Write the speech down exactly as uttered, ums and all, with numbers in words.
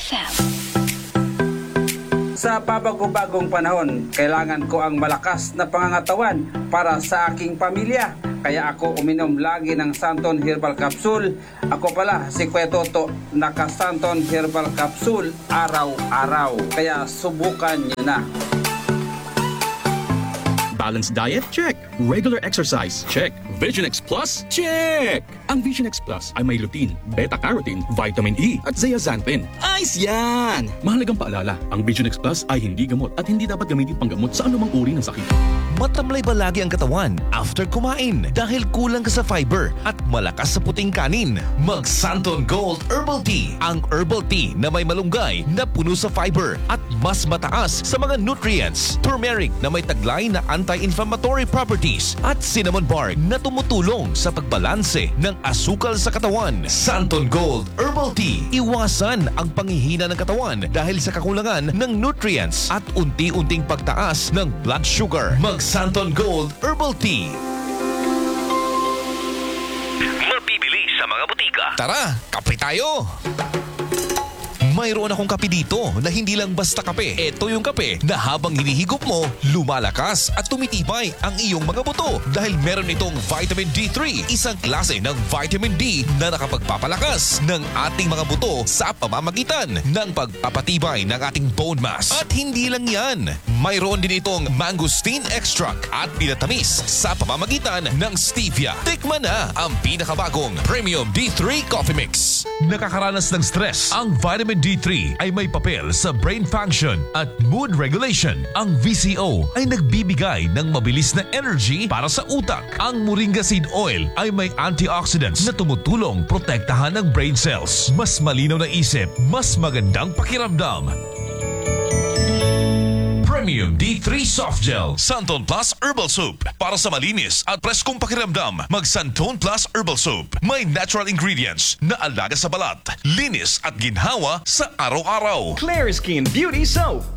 F M. Sa pabago-bagong panahon, kailangan ko ang malakas na pangangatawan para sa aking pamilya. Kaya ako uminom lagi ng Santon Herbal Capsule. Ako pala, si Kuya Toto, naka-Santon Herbal Capsule araw-araw. Kaya subukan niyo na. Balanced diet? Check. Regular exercise? Check. Vision X Plus? Check! Ang Vision X Plus ay may lutein, beta-carotene, vitamin E at zeaxanthin. Ayos yan! Mahalagang paalala, ang Vision X Plus ay hindi gamot at hindi dapat gamitin panggamot sa anumang uri ng sakit. Matamlay ba lagi ang katawan after kumain dahil kulang ka sa fiber at malakas sa puting kanin? Mag Santon Gold Herbal Tea. Ang herbal tea na may malunggay na puno sa fiber at mas mataas sa mga nutrients. Turmeric na may taglay na anti-inflammatory properties at cinnamon bark na tumutulong sa pagbalanse ng asukal sa katawan. Santon Gold Herbal Tea. Iwasan ang panghihina ng katawan dahil sa kakulangan ng nutrients at unti-unting pagtaas ng blood sugar. Mag Santon Gold Herbal Tea. Mabibili sa mga butika. Tara, kape tayo! Mayroon akong kape dito na hindi lang basta kape. Ito yung kape na habang hinihigop mo, lumalakas at tumitibay ang iyong mga buto dahil meron itong vitamin D three, isang klase ng vitamin D na nakapagpapalakas ng ating mga buto sa pamamagitan ng pagpapatibay ng ating bone mass. At hindi lang yan, mayroon din itong mangosteen extract at pinatamis sa pamamagitan ng stevia. Tikman na ang pinakabagong Premium D three Coffee Mix. Nakakaranas ng stress, ang vitamin D three ay may papel sa brain function at mood regulation. Ang V C O ay nagbibigay ng mabilis na energy para sa utak. Ang Moringa Seed Oil ay may antioxidants na tumutulong protektahan ng brain cells. Mas malinaw na isip, mas magandang pakiramdam. Premium D three Soft Gel Santon Plus Herbal Soap. Para sa malinis at preskong pakiramdam, mag Santon Plus Herbal Soap. May natural ingredients na alaga sa balat, linis at ginhawa sa araw-araw. Clear Skin Beauty Soap.